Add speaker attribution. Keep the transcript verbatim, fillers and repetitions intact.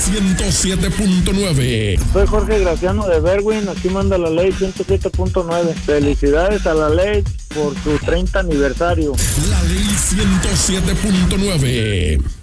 Speaker 1: ciento siete punto nueve.
Speaker 2: Soy Jorge Graciano de Berwin, aquí manda la ley ciento siete punto nueve. Felicidades a la ley por su treinta aniversario.
Speaker 1: La ley ciento siete punto nueve.